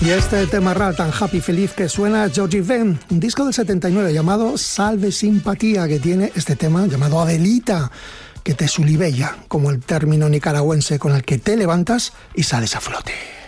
Y este tema raro tan happy, feliz que suena Georgie Ben, un disco del 79 llamado Salve Simpatía, que tiene este tema llamado Adelita, que te sulibella, como el término nicaragüense con el que te levantas y sales a flote.